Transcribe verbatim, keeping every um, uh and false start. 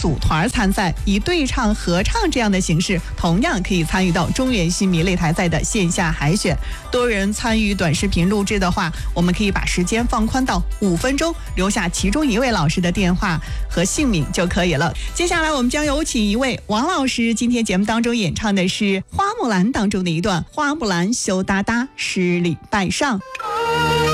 组团参赛，以对唱、合唱这样的形式，同样可以参与到中原新迷擂台赛的线下海选。多人参与短视频录制的话，我们可以把时间放宽到五分钟，留下其中一位老师的电话和姓名就可以了。接下来我们将有请一位王老师，今天节目当中演唱的是《花木兰》当中的一段《花木兰羞答答，十里拜上》。